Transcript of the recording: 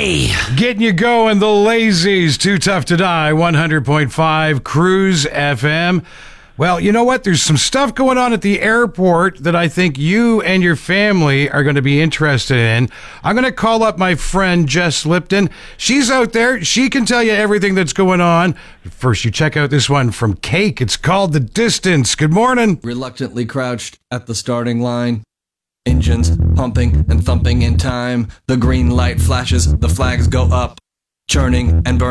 Getting you going, the Lazies, Too Tough to Die, 100.5 Cruise FM. Well, you know what? There's some stuff going on at the airport that I think you and your family are going to be interested in. I'm going to call up my friend Jess Lipton. She's out there. She can tell you everything that's going on. First, you check out this one from Cake. It's called The Distance. Good morning. Reluctantly crouched at the starting line. Engines pumping and thumping in time. The green light flashes, the flags go up. Churning and burning.